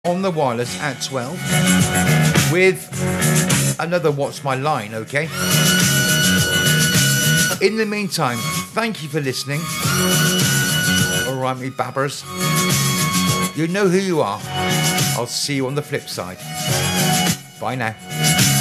on the wireless at 12 with another What's My Line, okay? In the meantime, thank you for listening. Alright, me babbers. You know who you are. I'll see you on the flip side. Bye now.